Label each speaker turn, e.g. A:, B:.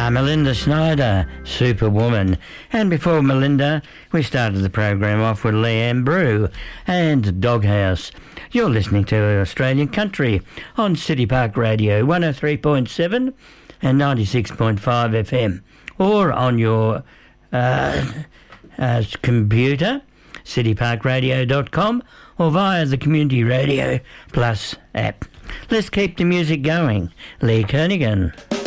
A: Melinda Schneider, Superwoman. And before Melinda, we started the program off with Leanne Brew and Doghouse. You're listening to Australian Country on City Park Radio 103.7 and 96.5 FM, or on your computer, cityparkradio.com, or via the Community Radio Plus app. Let's keep the music going. Lee Kernaghan.